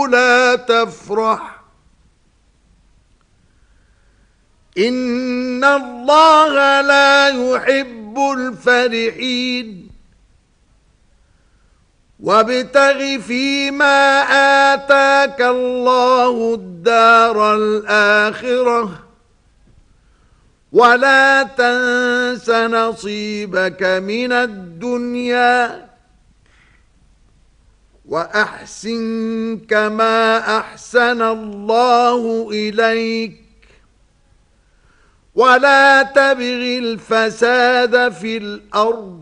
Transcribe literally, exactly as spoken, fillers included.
لا تفرح إن الله لا يحب الفرحين وابتغ فيما آتاك الله الدار الآخرة ولا تنس نصيبك من الدنيا وأحسن كما أحسن الله إليك ولا تبغ الفساد في الأرض